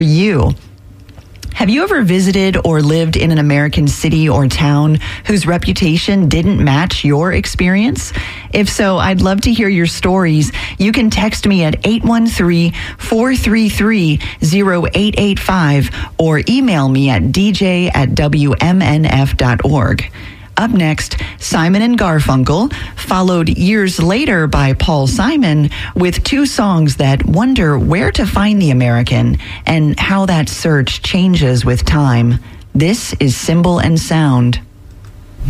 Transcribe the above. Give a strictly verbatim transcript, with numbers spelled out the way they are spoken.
you. Have you ever visited or lived in an American city or town whose reputation didn't match your experience? If so, I'd love to hear your stories. You can text me at eight one three, four three three, zero eight eight five or email me at d j at w m n f dot org. Up next, Simon and Garfunkel, followed years later by Paul Simon, with two songs that wonder where to find the American and how that search changes with time. This is Symbol and Sound.